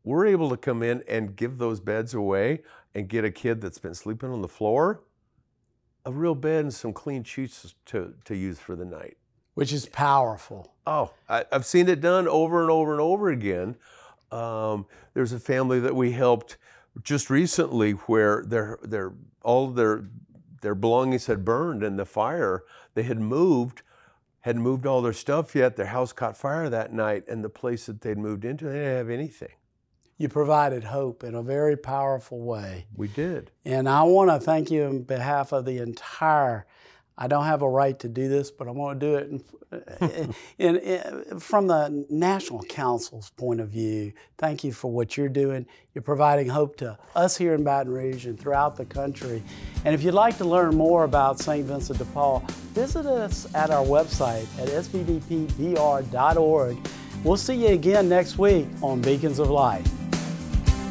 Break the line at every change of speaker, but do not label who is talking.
we're able to come in and give those beds away and get a kid that's been sleeping on the floor a real bed and some clean sheets to use for the night.
Which is powerful.
Oh, I've seen it done over and over and over again. There's a family that we helped just recently where all their belongings had burned in the fire. They hadn't moved all their stuff yet. Their house caught fire that night, and the place that they'd moved into, they didn't have anything.
You provided hope in a very powerful way.
We did.
And I want to thank you on behalf of the entire, I don't have a right to do this, but I'm going to do it from the National Council's point of view. Thank you for what you're doing. You're providing hope to us here in Baton Rouge and throughout the country. And if you'd like to learn more about St. Vincent de Paul, visit us at our website at svdpvr.org. We'll see you again next week on Beacons of Light.